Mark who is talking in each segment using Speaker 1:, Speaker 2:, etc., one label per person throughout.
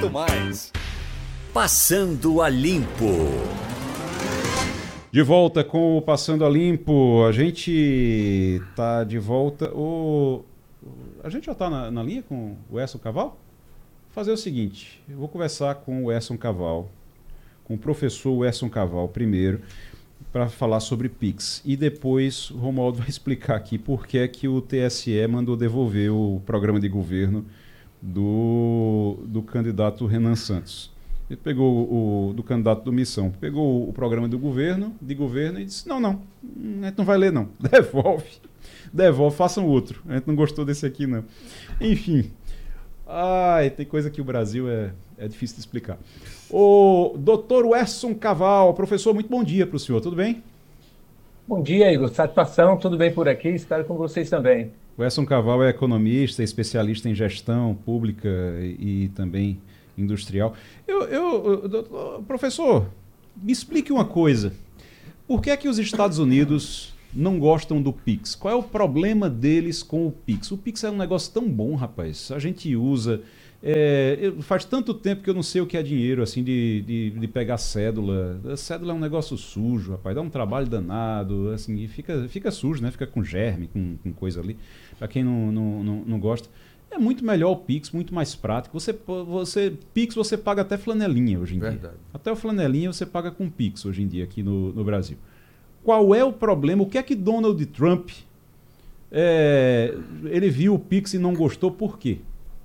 Speaker 1: muito mais.
Speaker 2: Passando a Limpo.
Speaker 3: De volta com o Passando a Limpo. A gente tá de volta. A gente já está na linha com o Edson Caval? Vou fazer o seguinte, eu vou conversar com o Edson Caval, com o professor Edson Caval primeiro, para falar sobre Pix. E depois o Romualdo vai explicar aqui por que é que o TSE mandou devolver o programa de governo do candidato Renan Santos. Ele pegou do candidato do Missão, pegou o programa do governo e disse, não, a gente não vai ler não, devolve, façam outro, a gente não gostou desse aqui não. Enfim, tem coisa que o Brasil é difícil de explicar. O doutor Edson Caval, professor, muito bom dia para o senhor, tudo bem?
Speaker 4: Bom dia, Igor, satisfação, tudo bem por aqui, espero com vocês também.
Speaker 3: O Edson Caval é economista, especialista em gestão pública e também industrial. Professor, me explique uma coisa. Por que é que os Estados Unidos não gostam do Pix? Qual é o problema deles com o Pix? O Pix é um negócio tão bom, rapaz. A gente usa... faz tanto tempo que eu não sei o que é dinheiro, assim, de pegar cédula. A cédula é um negócio sujo, rapaz. Dá um trabalho danado, assim, e fica sujo, né? Fica com germe, com coisa ali. Para quem não gosta. É muito melhor o Pix, muito mais prático. Pix você paga até flanelinha hoje em dia. Até o flanelinha você paga com Pix hoje em dia aqui no Brasil. Qual é o problema? O que é que Donald Trump ele viu o Pix e não gostou? Por quê?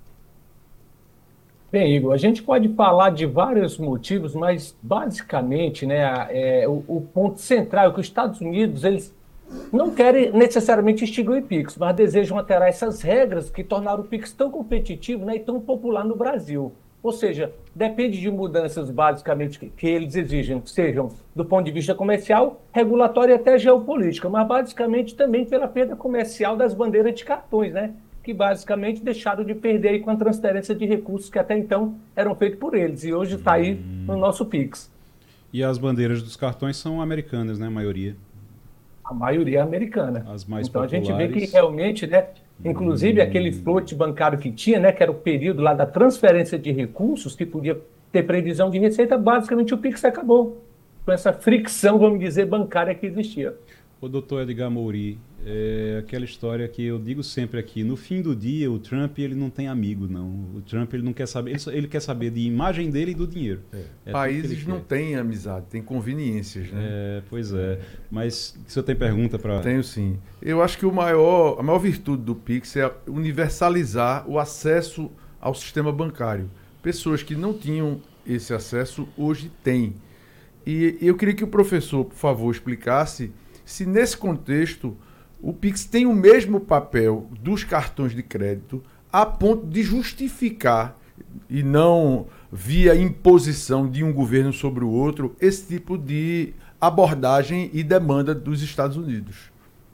Speaker 4: Bem, Igor, a gente pode falar de vários motivos, mas basicamente, né, o ponto central é que os Estados Unidos eles não querem necessariamente extinguir o Pix, mas desejam alterar essas regras que tornaram o Pix tão competitivo, né, e tão popular no Brasil. Ou seja, depende de mudanças basicamente que eles exigem, sejam do ponto de vista comercial, regulatório e até geopolítica, mas basicamente também pela perda comercial das bandeiras de cartões, né, que basicamente deixaram de perder aí com a transferência de recursos que até então eram feitos por eles, e hoje está aí no nosso Pix.
Speaker 3: E as bandeiras dos cartões são americanas, né, a maioria?
Speaker 4: A maioria é americana.
Speaker 3: As mais
Speaker 4: então
Speaker 3: populares.
Speaker 4: A gente vê que realmente, né, inclusive aquele float bancário que tinha, né, que era o período lá da transferência de recursos, que podia ter previsão de receita, basicamente o Pix acabou com essa fricção, vamos dizer, bancária que existia.
Speaker 3: O doutor Edgar Mouri, aquela história que eu digo sempre aqui, no fim do dia o Trump ele não tem amigo, não. O Trump ele não quer saber, ele quer saber de imagem dele e do dinheiro.
Speaker 5: Países não têm amizade, tem conveniências, né?
Speaker 3: Pois é. Mas o senhor tem pergunta para...
Speaker 5: Tenho sim. Eu acho que a maior virtude do Pix é universalizar o acesso ao sistema bancário. Pessoas que não tinham esse acesso hoje têm. E eu queria que o professor, por favor, explicasse se nesse contexto o Pix tem o mesmo papel dos cartões de crédito a ponto de justificar, e não via imposição de um governo sobre o outro, esse tipo de abordagem e demanda dos Estados Unidos.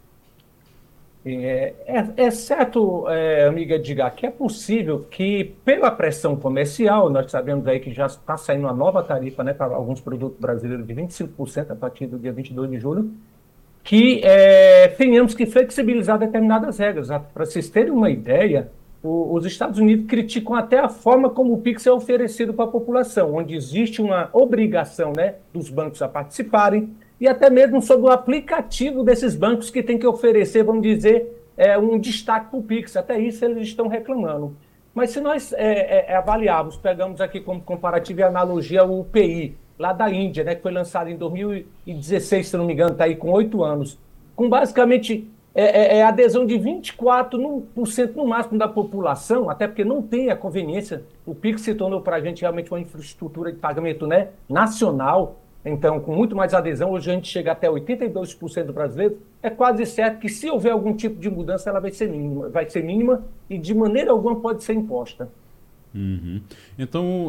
Speaker 4: É certo, amiga Edgar, que é possível que, pela pressão comercial, nós sabemos aí que já está saindo uma nova tarifa, né, para alguns produtos brasileiros de 25% a partir do dia 22 de julho, que tenhamos que flexibilizar determinadas regras. Para vocês terem uma ideia, os Estados Unidos criticam até a forma como o Pix é oferecido para a população, onde existe uma obrigação, né, dos bancos a participarem, e até mesmo sobre o aplicativo desses bancos que tem que oferecer, vamos dizer, um destaque para o Pix. Até isso eles estão reclamando. Mas se nós avaliarmos, pegamos aqui como comparativo e analogia o UPI, lá da Índia, né, que foi lançado em 2016, se não me engano, está aí com 8 anos, com basicamente adesão de 24% no máximo da população, até porque não tem a conveniência. O Pix se tornou para a gente realmente uma infraestrutura de pagamento, né, nacional, então com muito mais adesão, hoje a gente chega até 82% do brasileiro, é quase certo que se houver algum tipo de mudança, ela vai ser mínima e de maneira alguma pode ser imposta.
Speaker 3: Uhum. Então,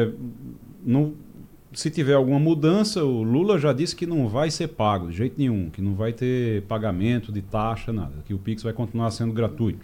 Speaker 3: se tiver alguma mudança, o Lula já disse que não vai ser pago de jeito nenhum, que não vai ter pagamento de taxa, nada, que o Pix vai continuar sendo gratuito.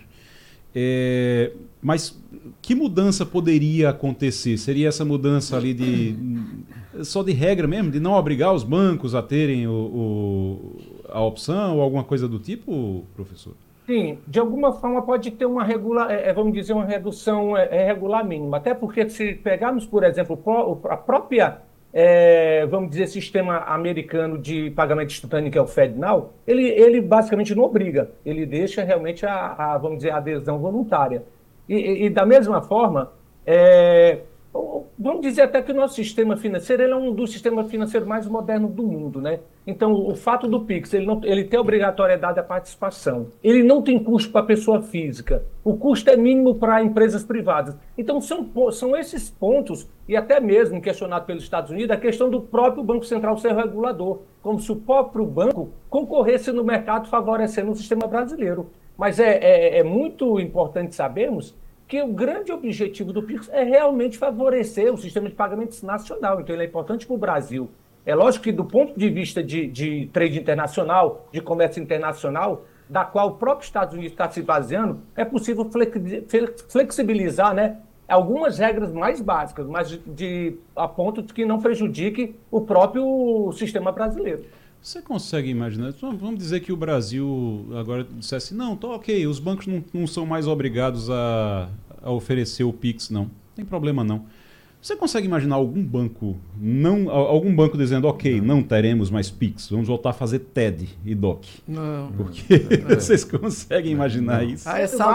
Speaker 3: Mas que mudança poderia acontecer? Seria essa mudança ali só de regra mesmo, de não obrigar os bancos a terem a opção ou alguma coisa do tipo, professor?
Speaker 4: Sim, de alguma forma pode ter uma vamos dizer, uma redução regular mínima. Até porque se pegarmos, por exemplo, a própria, vamos dizer, sistema americano de pagamento instantâneo, que é o FedNow, ele basicamente não obriga, ele deixa realmente vamos dizer, a adesão voluntária. E da mesma forma, vamos dizer até que o nosso sistema financeiro ele é um dos sistemas financeiros mais modernos do mundo, né? Então, o fato do Pix, ele tem obrigatoriedade da participação. Ele não tem custo para a pessoa física. O custo é mínimo para empresas privadas. Então, são esses pontos, e até mesmo questionado pelos Estados Unidos, a questão do próprio Banco Central ser regulador, como se o próprio banco concorresse no mercado favorecendo o sistema brasileiro. Mas é muito importante sabermos que o grande objetivo do Pix é realmente favorecer o sistema de pagamentos nacional. Então, ele é importante para o Brasil. É lógico que, do ponto de vista de trade internacional, de comércio internacional, da qual o próprio Estados Unidos está se baseando, é possível flexibilizar, né, algumas regras mais básicas, mas a ponto de que não prejudique o próprio sistema brasileiro.
Speaker 3: Você consegue imaginar? Vamos dizer que o Brasil agora dissesse, não, tá ok, os bancos não são mais obrigados a oferecer o Pix, não tem problema não. Você consegue imaginar algum banco dizendo, ok, não teremos mais Pix, vamos voltar a fazer TED e DOC?
Speaker 1: Não.
Speaker 3: Porque vocês conseguem imaginar isso?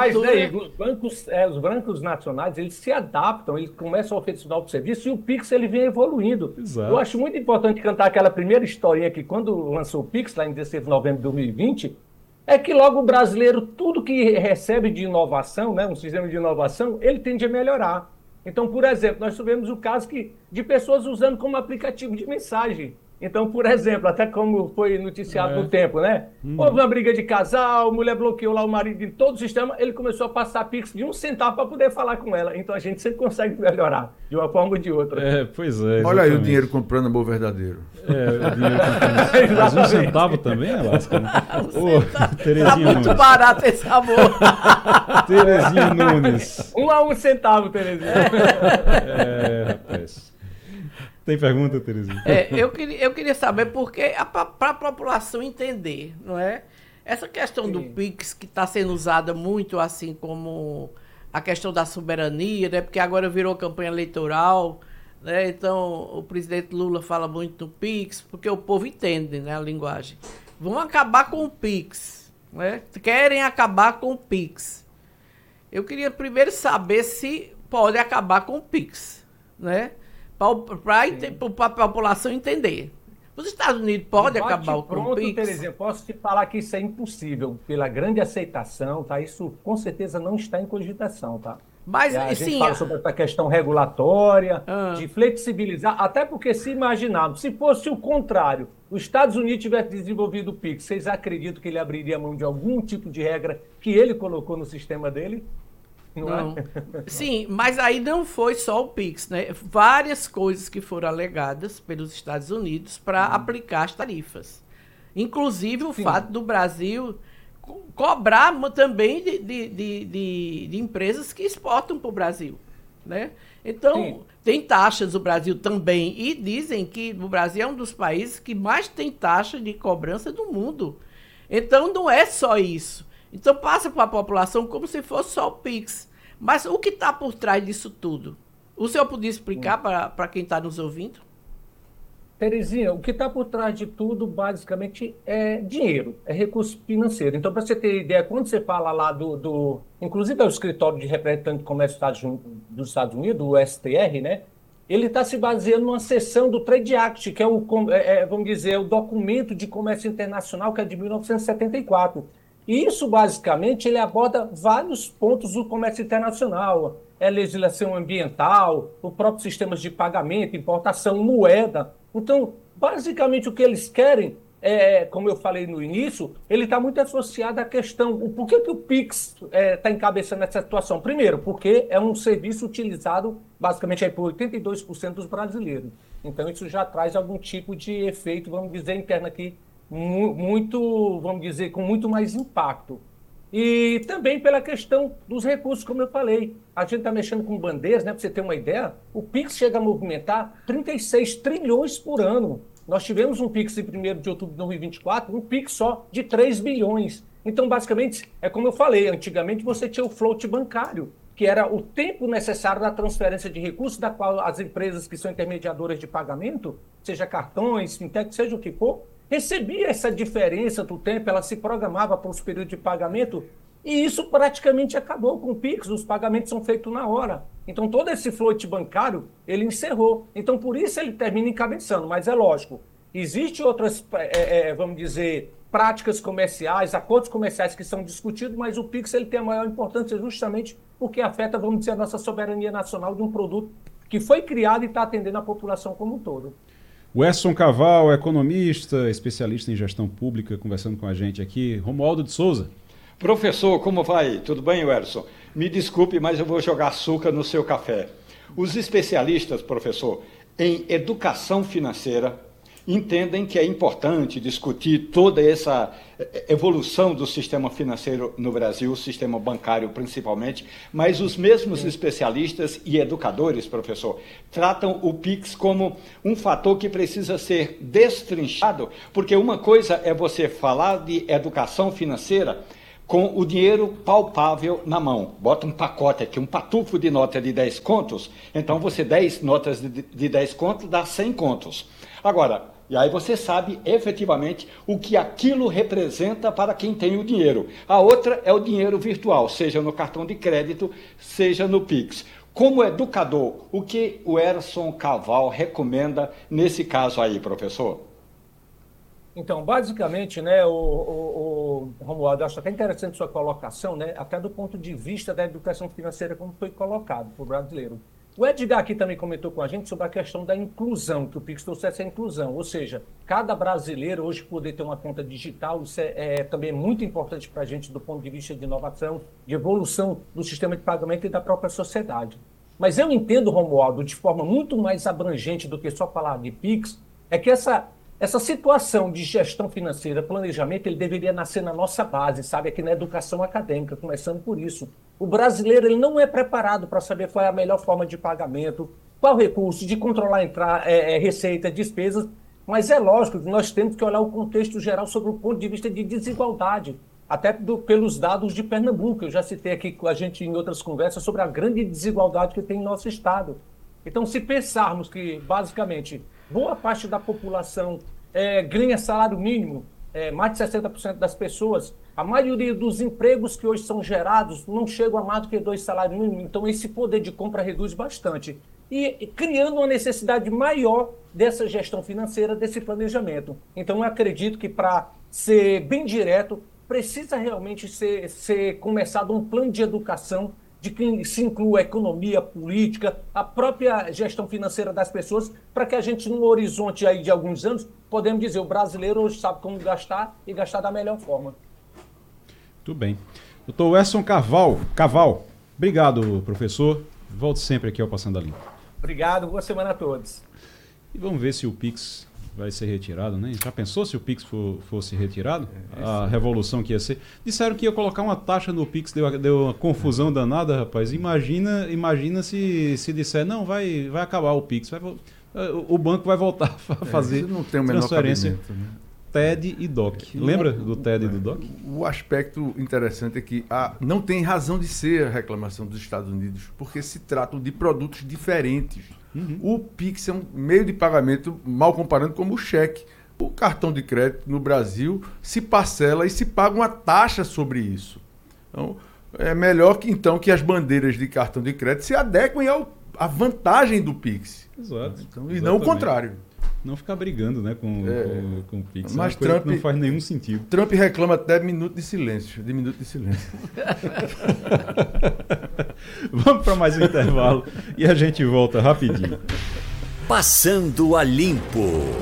Speaker 4: Os bancos nacionais, eles se adaptam, eles começam a oferecer novos serviços e o Pix ele vem evoluindo.
Speaker 3: Exato.
Speaker 4: Eu acho muito importante cantar aquela primeira historinha que quando lançou o Pix, lá em 16 de novembro de 2020, é que logo o brasileiro, tudo que recebe de inovação, né, um sistema de inovação, ele tende a melhorar. Então, por exemplo, nós tivemos o caso de pessoas usando como aplicativo de mensagem. Então, por exemplo, até como foi noticiado no tempo, né? Houve uma briga de casal, a mulher bloqueou lá o marido em todo o sistema, ele começou a passar Pix de 1 centavo para poder falar com ela. Então, a gente sempre consegue melhorar, de uma forma ou de outra.
Speaker 3: Pois é.
Speaker 5: Olha aí o dinheiro comprando amor verdadeiro.
Speaker 3: O dinheiro comprando. Mas 1 centavo também, Alasca? Né?
Speaker 1: Tá muito barato esse amor.
Speaker 3: Terezinha Nunes.
Speaker 4: 1 a 1 centavo, Terezinha.
Speaker 3: Rapaz. Tem pergunta, Terezinha?
Speaker 1: Eu queria saber porque, para a população entender, não é? Essa questão do Pix, que está sendo usada muito assim como a questão da soberania, né? Porque agora virou campanha eleitoral, né? Então o presidente Lula fala muito do Pix, porque o povo entende, né, a linguagem. Vão acabar com o Pix, né? Querem acabar com o Pix. Eu queria primeiro saber se pode acabar com o Pix, né? Para a população entender. Os Estados Unidos podem acabar com o Pix?
Speaker 4: Terezinha, posso te falar que isso é impossível, pela grande aceitação, tá? Isso com certeza não está em cogitação, tá?
Speaker 1: Mas,
Speaker 4: a gente fala sobre essa questão regulatória, de flexibilizar, até porque se imaginarmos, se fosse o contrário, os Estados Unidos tivessem desenvolvido o Pix, vocês acreditam que ele abriria mão de algum tipo de regra que ele colocou no sistema dele? Não.
Speaker 1: Sim, mas aí não foi só o Pix, né? Várias coisas que foram alegadas pelos Estados Unidos para aplicar as tarifas. Inclusive o fato do Brasil cobrar também de empresas que exportam para o Brasil, né? Então, tem taxas no Brasil também. E dizem que o Brasil é um dos países que mais tem taxa de cobrança do mundo. Então, não é só isso. Então, passa para a população como se fosse só o Pix. Mas o que está por trás disso tudo? O senhor podia explicar para quem está nos ouvindo?
Speaker 4: Terezinha, o que está por trás de tudo, basicamente, é dinheiro, é recurso financeiro. Então, para você ter ideia, quando você fala lá inclusive é o escritório de representante de comércio dos Estados Unidos, o STR, né? Ele está se baseando numa seção do Trade Act, que é vamos dizer, o documento de comércio internacional, que é de 1974. E isso, basicamente, ele aborda vários pontos do comércio internacional. É legislação ambiental, o próprio sistemas de pagamento, importação, moeda. Então, basicamente, o que eles querem, como eu falei no início, ele está muito associado à questão, por que o Pix está encabeçando essa situação? Primeiro, porque é um serviço utilizado, basicamente, aí por 82% dos brasileiros. Então, isso já traz algum tipo de efeito, vamos dizer, interno aqui, muito, vamos dizer, com muito mais impacto. E também pela questão dos recursos, como eu falei. A gente está mexendo com bandeiras, né? Para você ter uma ideia, o Pix chega a movimentar 36 trilhões por ano. Nós tivemos um Pix em 1º de outubro de 2024, um Pix só de 3 bilhões. Então, basicamente, é como eu falei, antigamente você tinha o float bancário, que era o tempo necessário da transferência de recursos, da qual as empresas que são intermediadoras de pagamento, seja cartões, fintech, seja o que for, recebia essa diferença do tempo, ela se programava para os períodos de pagamento, e isso praticamente acabou com o Pix, os pagamentos são feitos na hora. Então, todo esse float bancário, ele encerrou. Então, por isso ele termina encabeçando, mas é lógico, existem outras, vamos dizer, práticas comerciais, acordos comerciais que são discutidos, mas o Pix ele tem a maior importância justamente porque afeta, vamos dizer, a nossa soberania nacional de um produto que foi criado e está atendendo a população como um todo.
Speaker 3: O Edson Caval, economista, especialista em gestão pública, conversando com a gente aqui. Romualdo de Souza.
Speaker 6: Professor, como vai? Tudo bem, Werson? Me desculpe, mas eu vou jogar açúcar no seu café. Os especialistas, professor, em educação financeira, entendem que é importante discutir toda essa evolução do sistema financeiro no Brasil, o sistema bancário principalmente, mas os mesmos especialistas e educadores, professor, tratam o Pix como um fator que precisa ser destrinchado, porque uma coisa é você falar de educação financeira com o dinheiro palpável na mão. Bota um pacote aqui, um patufo de nota de 10 contos, então você 10 notas de 10 contos dá 100 contos. Agora, e aí você sabe efetivamente o que aquilo representa para quem tem o dinheiro. A outra é o dinheiro virtual, seja no cartão de crédito, seja no Pix. Como educador, o que o Edson Caval recomenda nesse caso aí, professor?
Speaker 4: Então, basicamente, né, o Romualdo, eu acho até interessante sua colocação, né, até do ponto de vista da educação financeira, como foi colocado para o brasileiro. O Edgar aqui também comentou com a gente sobre a questão da inclusão, que o Pix trouxe essa inclusão, ou seja, cada brasileiro hoje poder ter uma conta digital, isso é também muito importante para a gente do ponto de vista de inovação, de evolução do sistema de pagamento e da própria sociedade. Mas eu entendo, Romualdo, de forma muito mais abrangente do que só falar de Pix, é que essa situação de gestão financeira, planejamento, ele deveria nascer na nossa base, sabe? Aqui na educação acadêmica, começando por isso. O brasileiro ele não é preparado para saber qual é a melhor forma de pagamento, qual recurso, de controlar receita, despesas, mas é lógico que nós temos que olhar o contexto geral sobre o ponto de vista de desigualdade, até pelos dados de Pernambuco. Eu já citei aqui com a gente em outras conversas sobre a grande desigualdade que tem em nosso estado. Então, se pensarmos que, basicamente, boa parte da população ganha salário mínimo, mais de 60% das pessoas, a maioria dos empregos que hoje são gerados não chegam a mais do que 2 salários mínimos, então esse poder de compra reduz bastante. E criando uma necessidade maior dessa gestão financeira, desse planejamento. Então, eu acredito que, para ser bem direto, precisa realmente ser começado um plano de educação de que se inclua a economia, a política, a própria gestão financeira das pessoas, para que a gente, num horizonte aí de alguns anos, podemos dizer, o brasileiro hoje sabe como gastar e gastar da melhor forma.
Speaker 3: Muito bem. Doutor Edson Caval, obrigado, professor. Volte sempre aqui ao Passando a Limpo.
Speaker 4: Obrigado, boa semana a todos.
Speaker 3: E vamos ver se o Pix vai ser retirado, né? Já pensou se o Pix fosse retirado? A revolução que ia ser. Disseram que ia colocar uma taxa no Pix, deu uma confusão danada, rapaz. Imagina se disser, não, vai acabar o Pix, o banco vai voltar a fazer
Speaker 5: não tem o
Speaker 3: transferência.
Speaker 5: Menor cabimento, né?
Speaker 3: TED e DOC. Lembra do TED e do DOC?
Speaker 5: O aspecto interessante é que não tem razão de ser a reclamação dos Estados Unidos, porque se tratam de produtos diferentes. O Pix é um meio de pagamento, mal comparando, como o cheque. O cartão de crédito no Brasil se parcela e se paga uma taxa sobre isso. Então, é melhor que as bandeiras de cartão de crédito se adequem à vantagem do Pix.
Speaker 3: Exato.
Speaker 5: Então, e não o contrário.
Speaker 3: Não ficar brigando, né, com o Pix.
Speaker 5: Mas
Speaker 3: é uma coisa que não faz nenhum sentido.
Speaker 5: Trump reclama até de minuto de silêncio.
Speaker 3: Vamos para mais um intervalo e a gente volta rapidinho.
Speaker 2: Passando a Limpo.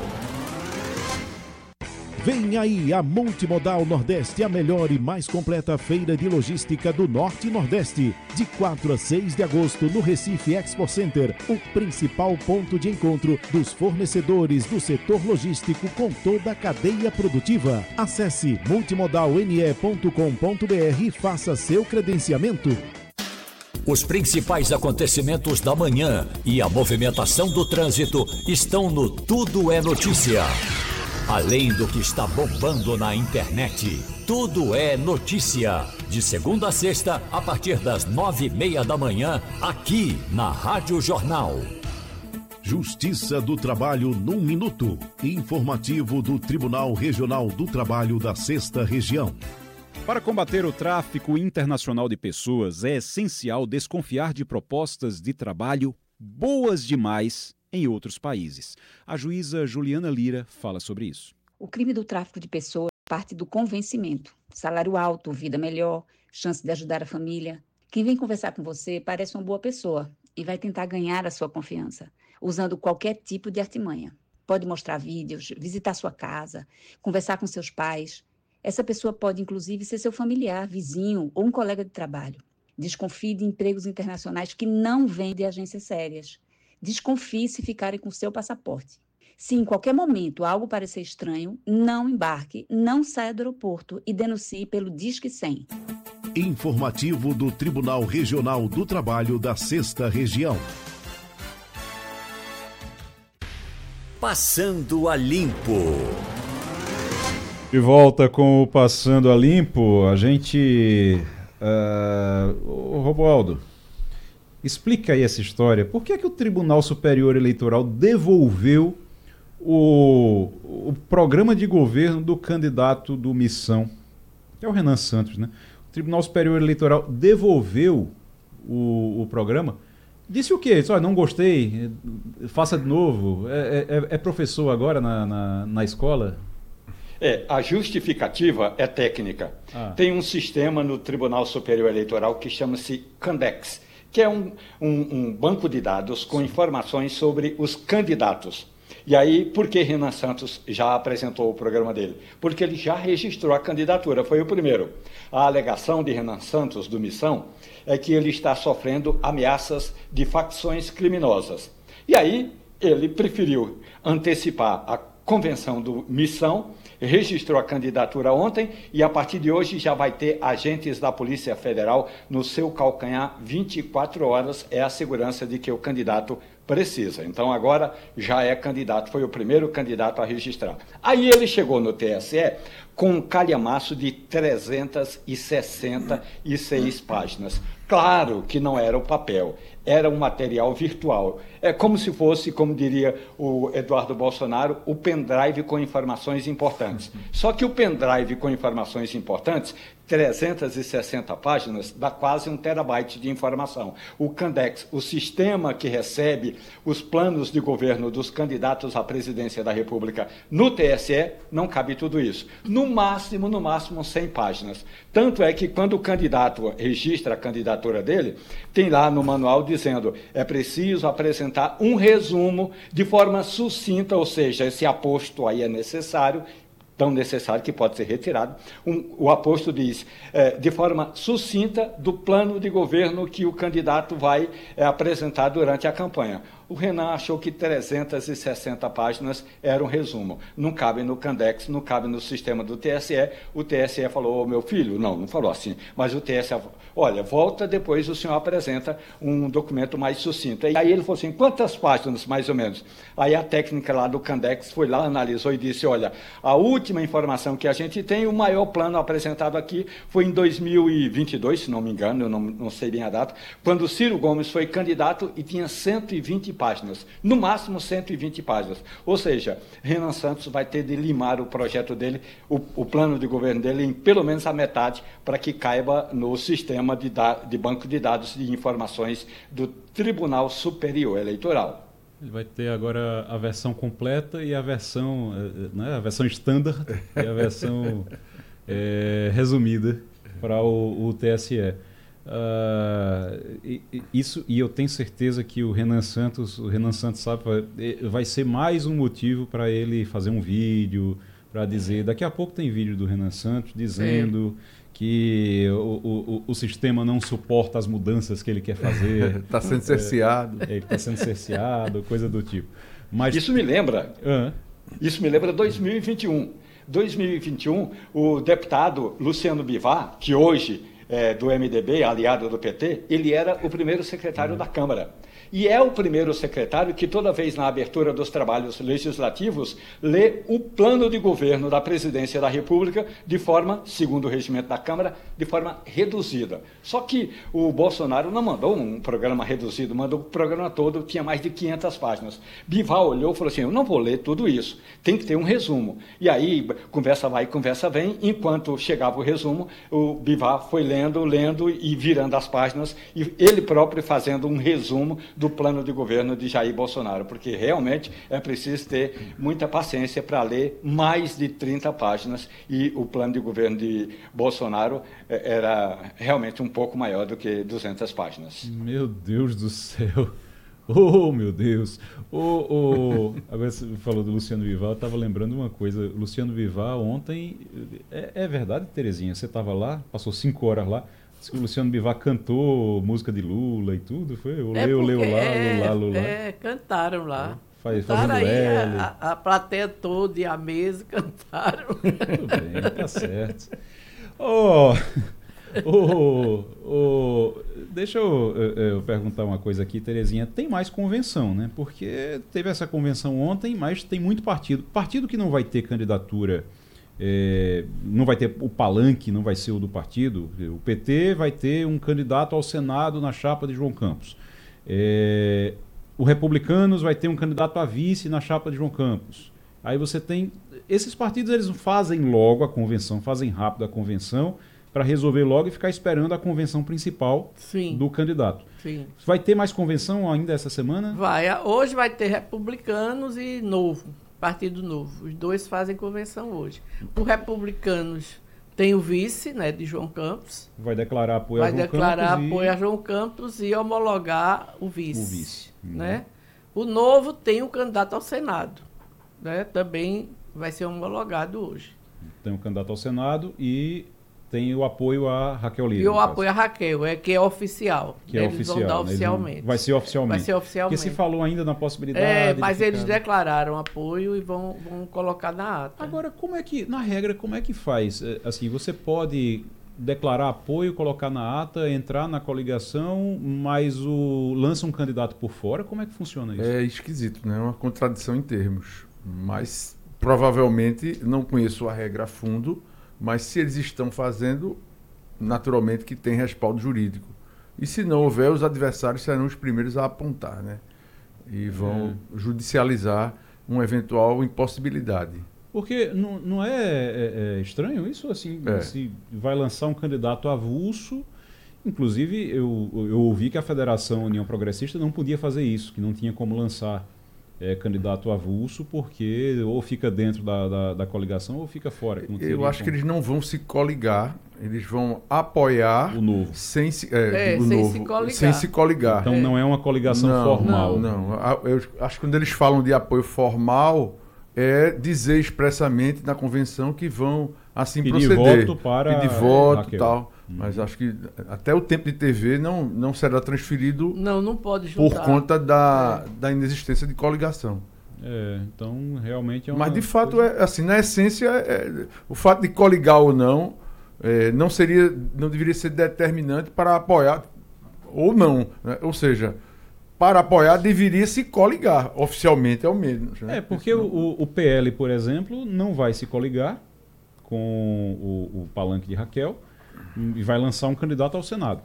Speaker 7: Vem aí a Multimodal Nordeste, a melhor e mais completa feira de logística do Norte e Nordeste. De 4 a 6 de agosto no Recife Expo Center, o principal ponto de encontro dos fornecedores do setor logístico com toda a cadeia produtiva. Acesse multimodalne.com.br e faça seu credenciamento.
Speaker 2: Os principais acontecimentos da manhã e a movimentação do trânsito estão no Tudo é Notícia. Além do que está bombando na internet, tudo é notícia. De segunda a sexta, a partir das 9:30 da manhã, aqui na Rádio Jornal.
Speaker 7: Justiça do Trabalho num minuto. Informativo do Tribunal Regional do Trabalho da 6ª Região.
Speaker 3: Para combater o tráfico internacional de pessoas, é essencial desconfiar de propostas de trabalho boas demais em outros países. A juíza Juliana Lira fala sobre isso.
Speaker 8: O crime do tráfico de pessoas parte do convencimento. Salário alto, vida melhor, chance de ajudar a família. Quem vem conversar com você parece uma boa pessoa e vai tentar ganhar a sua confiança, usando qualquer tipo de artimanha. Pode mostrar vídeos, visitar sua casa, conversar com seus pais. Essa pessoa pode, inclusive, ser seu familiar, vizinho ou um colega de trabalho. Desconfie de empregos internacionais que não vêm de agências sérias. Desconfie se ficarem com seu passaporte. Se em qualquer momento algo parecer estranho, não embarque, não saia do aeroporto e denuncie pelo Disque 100.
Speaker 7: Informativo do Tribunal Regional do Trabalho da 6ª Região.
Speaker 2: Passando a Limpo.
Speaker 3: De volta com o Passando a Limpo, a gente... Ô Romualdo, explica aí essa história. Por que é que o Tribunal Superior Eleitoral devolveu o programa de governo do candidato do Missão, que é o Renan Santos, né? O Tribunal Superior Eleitoral devolveu o programa. Disse o quê? Disse, olha, não gostei, faça de novo. É professor agora na escola?
Speaker 6: A justificativa é técnica. Tem um sistema no Tribunal Superior Eleitoral que chama-se Candex, que é um banco de dados com informações sobre os candidatos. E aí, por que Renan Santos já apresentou o programa dele? Porque ele já registrou a candidatura, foi o primeiro. A alegação de Renan Santos, do Missão, é que ele está sofrendo ameaças de facções criminosas. E aí, ele preferiu antecipar a convenção do Missão, registrou a candidatura ontem e a partir de hoje já vai ter agentes da Polícia Federal no seu calcanhar 24 horas, é a segurança de que o candidato precisa. Então agora já é candidato, foi o primeiro candidato a registrar. Aí ele chegou no TSE com um calhamaço de 366 páginas. Claro que não era o papel, era um material virtual. É como se fosse, como diria o Eduardo Bolsonaro, o pendrive com informações importantes. Só que o pendrive com informações importantes, 360 páginas, dá quase 1 terabyte de informação. O Candex, o sistema que recebe os planos de governo dos candidatos à presidência da República no TSE, não cabe tudo isso. No máximo 100 páginas. Tanto é que quando o candidato registra a candidatura dele, tem lá no manual dizendo é preciso apresentar um resumo de forma sucinta, ou seja, esse aposto aí é necessário, tão necessário que pode ser retirado. O aposto diz, de forma sucinta, do plano de governo que o candidato vai apresentar durante a campanha. O Renan achou que 360 páginas era um resumo. Não cabe no Candex, não cabe no sistema do TSE. O TSE falou, meu filho, não falou assim, mas o TSE, olha, volta, depois o senhor apresenta um documento mais sucinto. E aí ele falou assim, quantas páginas, mais ou menos? Aí a técnica lá do Candex foi lá, analisou e disse, olha, a última informação que a gente tem, o maior plano apresentado aqui foi em 2022, se não me engano, eu não sei bem a data, quando o Ciro Gomes foi candidato e tinha 120 páginas, no máximo 120 páginas. Ou seja, Renan Santos vai ter de limar o projeto dele, o plano de governo dele, em pelo menos a metade, para que caiba no sistema de banco de dados de informações do Tribunal Superior Eleitoral.
Speaker 3: Ele vai ter agora a versão completa e a versão, a versão standard e a versão resumida para o TSE. E eu tenho certeza que o Renan Santos sabe, vai ser mais um motivo para ele fazer um vídeo, para dizer, daqui a pouco tem vídeo do Renan Santos dizendo que o sistema não suporta as mudanças que ele quer fazer.
Speaker 5: Está sendo cerceado.
Speaker 3: Ele está sendo cerceado, coisa do tipo. Mas,
Speaker 6: isso me lembra 2021. 2021, o deputado Luciano Bivar, que hoje do MDB, aliado do PT, ele era o primeiro secretário da Câmara. E é o primeiro secretário que, toda vez na abertura dos trabalhos legislativos, lê o plano de governo da Presidência da República de forma, segundo o regimento da Câmara, de forma reduzida. Só que o Bolsonaro não mandou um programa reduzido, mandou o programa todo, tinha mais de 500 páginas. Bivar olhou e falou assim, eu não vou ler tudo isso, tem que ter um resumo. E aí, conversa vai, conversa vem, enquanto chegava o resumo, o Bivar foi lendo e virando as páginas, e ele próprio fazendo um resumo do plano de governo de Jair Bolsonaro, porque realmente é preciso ter muita paciência para ler mais de 30 páginas, e o plano de governo de Bolsonaro era realmente um pouco maior do que 200 páginas.
Speaker 3: Meu Deus do céu! Oh, meu Deus! Agora você falou do Luciano Bivar, eu estava lembrando uma coisa. Luciano Bivar ontem, é verdade, Terezinha? Você estava lá, passou 5 horas lá. O Luciano Bivar cantou música de Lula e tudo, foi? Olê, olê, olá, Lula.
Speaker 1: Cantaram lá.
Speaker 3: Fazendo
Speaker 1: aí
Speaker 3: L.
Speaker 1: a plateia toda e a mesa cantaram.
Speaker 3: Tudo bem, tá certo. Deixa eu perguntar uma coisa aqui, Terezinha. Tem mais convenção, né? Porque teve essa convenção ontem, mas tem muito partido. Partido que não vai ter candidatura... não vai ter o palanque, não vai ser o do partido. O PT vai ter um candidato ao Senado na chapa de João Campos. O Republicanos vai ter um candidato a vice na chapa de João Campos. Aí você tem... Esses partidos, eles fazem logo a convenção, fazem rápido a convenção para resolver logo e ficar esperando a convenção principal do candidato.
Speaker 1: Sim.
Speaker 3: Vai ter mais convenção ainda essa semana?
Speaker 1: Vai. Hoje vai ter Republicanos e Novo. Partido Novo. Os dois fazem convenção hoje. O Republicanos tem o vice, né, de João Campos.
Speaker 3: Vai declarar apoio a João Campos. Vai declarar
Speaker 1: apoio a João Campos e homologar o vice. Né? O Novo tem um candidato ao Senado. Né? Também vai ser homologado hoje.
Speaker 3: Tem um candidato ao Senado e tem o apoio a Raquel Lira.
Speaker 1: E o apoio a Raquel, que é oficial.
Speaker 3: Que é oficial. Vão dar
Speaker 1: oficialmente.
Speaker 3: Vai ser oficialmente.
Speaker 1: Vai ser oficialmente.
Speaker 3: Porque se falou ainda na possibilidade...
Speaker 1: mas eles declararam apoio e vão colocar na ata.
Speaker 3: Agora, na regra, como é que faz? Assim, você pode declarar apoio, colocar na ata, entrar na coligação, mas lança um candidato por fora? Como é que funciona isso?
Speaker 5: É esquisito, né? É uma contradição em termos. Mas, provavelmente, não conheço a regra a fundo, mas se eles estão fazendo, naturalmente que tem respaldo jurídico. E se não houver, os adversários serão os primeiros a apontar, né? E vão judicializar uma eventual impossibilidade.
Speaker 3: Porque não é estranho isso? Assim, se vai lançar um candidato avulso, inclusive eu ouvi que a Federação União Progressista não podia fazer isso, que não tinha como lançar candidato avulso, porque ou fica dentro da coligação ou fica fora.
Speaker 5: Eu acho que eles não vão se coligar, eles vão apoiar
Speaker 3: o novo
Speaker 5: sem se coligar.
Speaker 3: Então não é uma coligação formal.
Speaker 5: Não. Eu acho que quando eles falam de apoio formal, é dizer expressamente na convenção que vão assim
Speaker 3: pedir
Speaker 5: proceder.
Speaker 3: Pedir
Speaker 5: voto e tal. Mas acho que até o tempo de TV não será transferido
Speaker 1: não pode juntar.
Speaker 5: Por conta da inexistência de coligação.
Speaker 3: Então realmente é uma...
Speaker 5: Mas de fato, assim, na essência, o fato de coligar ou não, não deveria ser determinante para apoiar ou não. Né? Ou seja, para apoiar deveria se coligar, oficialmente é o mesmo. Né?
Speaker 3: Porque o PL, por exemplo, não vai se coligar com o palanque de Raquel, e vai lançar um candidato ao Senado.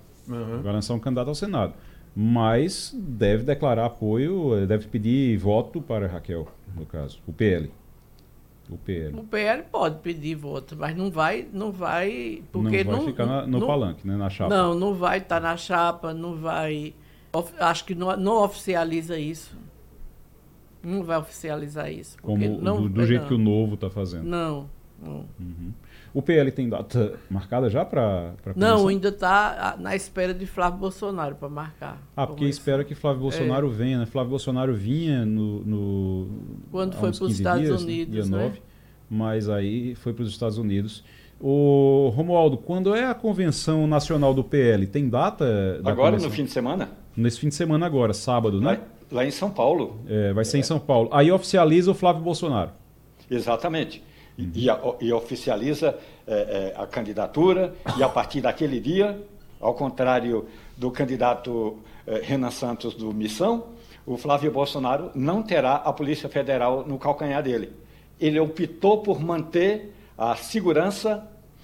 Speaker 3: Mas deve declarar apoio, deve pedir voto para Raquel, no caso. O PL. O
Speaker 1: PL pode pedir voto, mas não vai porque
Speaker 3: não vai ficar no palanque, né, na chapa.
Speaker 1: Não vai estar na chapa, não vai... Acho que não oficializa isso. Não vai oficializar isso.
Speaker 3: Do jeito que o Novo está fazendo.
Speaker 1: Não.
Speaker 3: Uhum. O PL tem data marcada já para
Speaker 1: Não, ainda está na espera de Flávio Bolsonaro para marcar.
Speaker 3: Porque espera que Flávio Bolsonaro venha, né? Flávio Bolsonaro vinha
Speaker 1: quando foi para os Estados Unidos,
Speaker 3: dia 9, mas aí foi para os Estados Unidos. O Romualdo, quando é a convenção nacional do PL? Tem data?
Speaker 6: Agora, no fim de semana?
Speaker 3: Nesse fim de semana agora, sábado, né?
Speaker 6: Lá em São Paulo.
Speaker 3: Vai ser em São Paulo. Aí oficializa o Flávio Bolsonaro.
Speaker 6: Exatamente. E oficializa a candidatura, e a partir daquele dia ao contrário do candidato Renan Santos do Missão, o Flávio Bolsonaro não terá a Polícia Federal no calcanhar dele. Ele optou por manter a segurança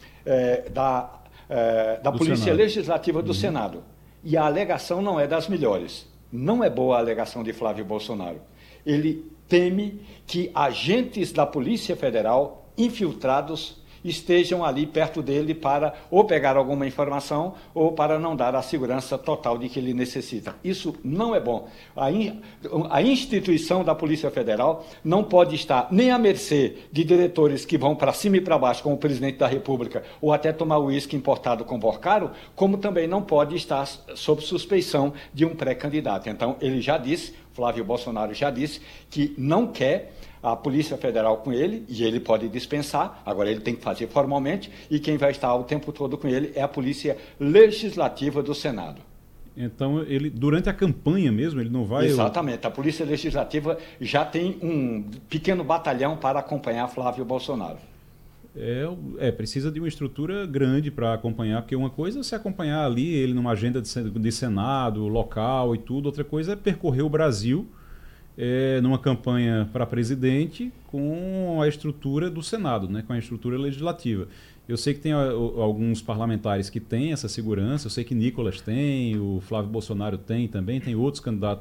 Speaker 6: da Polícia
Speaker 3: Senado.
Speaker 6: Legislativa do Senado. E a alegação não é das melhores. Não é boa a alegação de Flávio Bolsonaro. Ele teme que agentes da Polícia Federal infiltrados estejam ali perto dele para ou pegar alguma informação ou para não dar a segurança total de que ele necessita. Isso não é bom. A instituição da Polícia Federal não pode estar nem à mercê de diretores que vão para cima e para baixo, como o presidente da República, ou até tomar uísque importado com Borcaro, como também não pode estar sob suspeição de um pré-candidato. Então, ele já disse, Flávio Bolsonaro já disse, que não quer a Polícia Federal com ele, e ele pode dispensar, agora ele tem que fazer formalmente, e quem vai estar o tempo todo com ele é a Polícia Legislativa do Senado.
Speaker 3: Então, ele, durante a campanha mesmo, ele não vai...
Speaker 6: Exatamente, a Polícia Legislativa já tem um pequeno batalhão para acompanhar Flávio Bolsonaro.
Speaker 3: Precisa de uma estrutura grande para acompanhar, porque uma coisa é se acompanhar ali, ele numa agenda de Senado, local e tudo, outra coisa é percorrer o Brasil numa campanha para presidente com a estrutura do Senado, né, com a estrutura legislativa. Eu sei que tem alguns parlamentares que têm essa segurança, eu sei que Nicolas tem, o Flávio Bolsonaro tem também, tem outros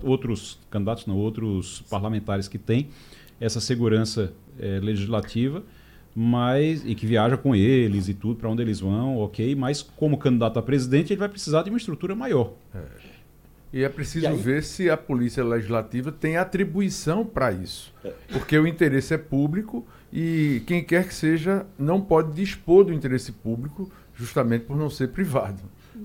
Speaker 3: parlamentares que têm essa segurança legislativa, e que viaja com eles e tudo, para onde eles vão, ok, mas como candidato a presidente ele vai precisar de uma estrutura maior.
Speaker 5: E é preciso ver se a Polícia Legislativa tem atribuição para isso. Porque o interesse é público e quem quer que seja não pode dispor do interesse público justamente por não ser privado.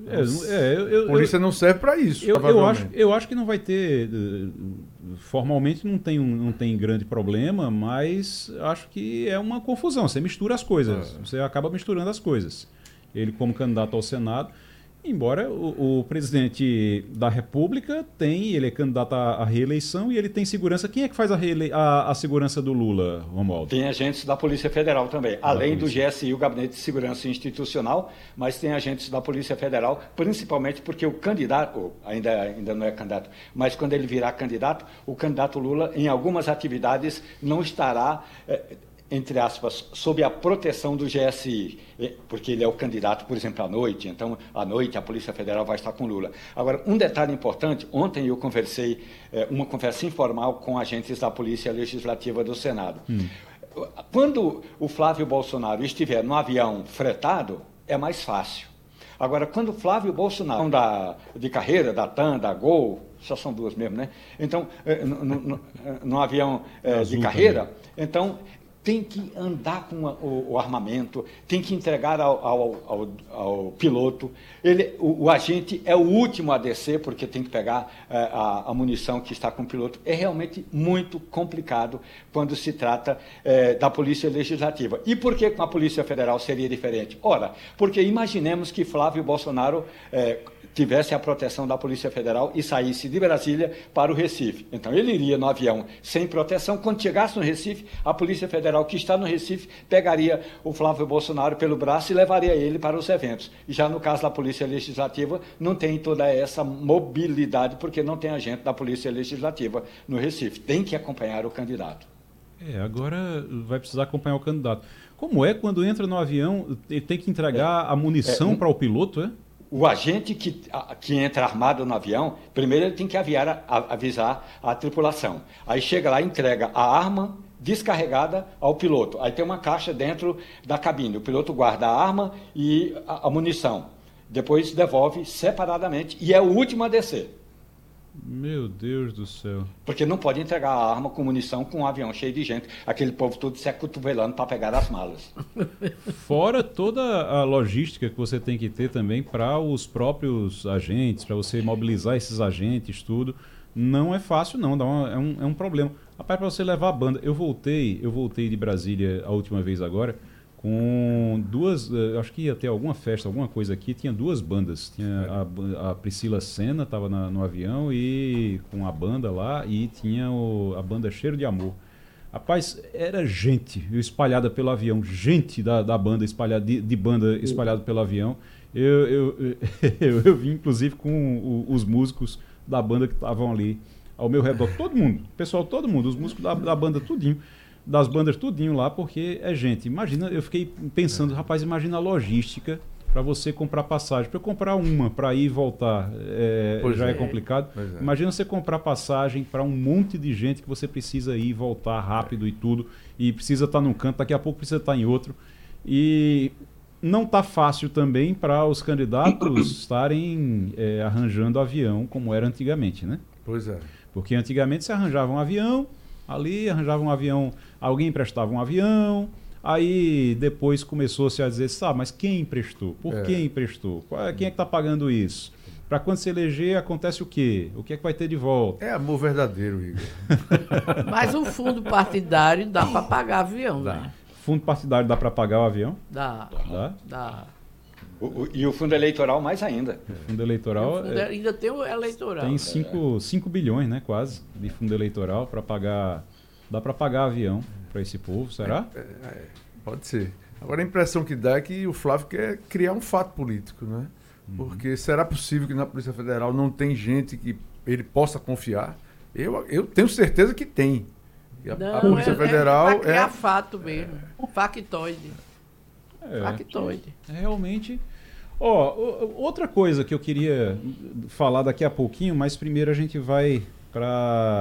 Speaker 5: A polícia não serve para isso,
Speaker 3: eu acho que não vai ter... Formalmente não tem grande problema, mas acho que é uma confusão. Você mistura as coisas. Você acaba misturando as coisas. Ele como candidato ao Senado... Embora o presidente da República ele é candidato à reeleição e ele tem segurança. Quem é que faz a segurança do Lula, Romualdo?
Speaker 6: Tem agentes da Polícia Federal também, além do GSI, o Gabinete de Segurança Institucional, mas tem agentes da Polícia Federal, principalmente porque o candidato, ainda não é candidato, mas quando ele virar candidato, o candidato Lula, em algumas atividades, não estará... entre aspas, sob a proteção do GSI, porque ele é o candidato, por exemplo, à noite, então, à noite a Polícia Federal vai estar com Lula. Agora, um detalhe importante, ontem eu conversei, uma conversa informal com agentes da Polícia Legislativa do Senado. Quando o Flávio Bolsonaro estiver no avião fretado, é mais fácil. Agora, quando o Flávio Bolsonaro, de carreira, da TAM, da Gol, só são duas mesmo, né? Então, no avião de carreira, também. Então... tem que andar com o armamento, tem que entregar ao piloto. O agente é o último a descer, porque tem que pegar a munição que está com o piloto. É realmente muito complicado quando se trata da Polícia Legislativa. E por que com a Polícia Federal seria diferente? Ora, porque imaginemos que Flávio Bolsonaro... tivesse a proteção da Polícia Federal e saísse de Brasília para o Recife. Então, ele iria no avião sem proteção. Quando chegasse no Recife, a Polícia Federal que está no Recife pegaria o Flávio Bolsonaro pelo braço e levaria ele para os eventos. E já no caso da Polícia Legislativa, não tem toda essa mobilidade, porque não tem agente da Polícia Legislativa no Recife. Tem que acompanhar o candidato.
Speaker 3: Agora vai precisar acompanhar o candidato. Como é quando entra no avião, ele tem que entregar a munição para o piloto,
Speaker 6: O agente que entra armado no avião, primeiro ele tem que avisar a tripulação. Aí chega lá e entrega a arma descarregada ao piloto. Aí tem uma caixa dentro da cabine. O piloto guarda a arma e a munição. Depois devolve separadamente e é o último a descer.
Speaker 3: Meu Deus do céu.
Speaker 6: Porque não pode entregar a arma com munição com um avião cheio de gente, aquele povo todo se acotovelando para pegar as malas.
Speaker 3: Fora toda a logística que você tem que ter também para os próprios agentes, para você mobilizar esses agentes, tudo. Não é fácil não, é um problema. Rapaz, para você levar a banda, eu voltei de Brasília a última vez agora, com duas, acho que ia ter alguma festa, alguma coisa aqui, tinha duas bandas, tinha a Priscila Senna estava no avião e com a banda lá, e tinha a banda Cheiro de Amor. Rapaz, era gente espalhada pelo avião, gente da banda espalhada, de banda espalhada pelo avião. Eu vim, inclusive, com os músicos da banda que estavam ali ao meu redor. Todo mundo, pessoal, todo mundo, os músicos da banda tudinho, das bandas tudinho lá, porque é gente. Imagina, eu fiquei pensando, rapaz, imagina a logística para você comprar passagem. Para eu comprar uma, para ir e voltar, já é complicado. Imagina você comprar passagem para um monte de gente que você precisa ir e voltar rápido e tudo, e precisa estar num canto, daqui a pouco precisa estar em outro. E não está fácil também para os candidatos estarem arranjando avião como era antigamente, né?
Speaker 5: Pois é.
Speaker 3: Porque antigamente você arranjava um avião, alguém emprestava um avião, aí depois começou-se a dizer, mas quem emprestou? Por que emprestou? Quem é que está pagando isso? Para quando se eleger, acontece o quê? O que é que vai ter de volta?
Speaker 5: É amor verdadeiro, Igor.
Speaker 1: Mas o fundo partidário dá para pagar avião, né?
Speaker 3: Fundo partidário dá para pagar o avião?
Speaker 1: Dá.
Speaker 6: E o fundo eleitoral mais ainda.
Speaker 3: O fundo eleitoral...
Speaker 1: ainda tem o eleitoral.
Speaker 3: Tem 5 bilhões, né, quase, de fundo eleitoral para pagar... Dá para pagar avião para esse povo, será?
Speaker 5: Pode ser. Agora a impressão que dá é que o Flávio quer criar um fato político, né? Porque será possível que na Polícia Federal não tem gente que ele possa confiar? Eu tenho certeza que tem. A Polícia Federal
Speaker 1: para criar fato mesmo. Factoide. Factoide.
Speaker 3: Realmente. Outra coisa que eu queria falar daqui a pouquinho, mas primeiro a gente vai para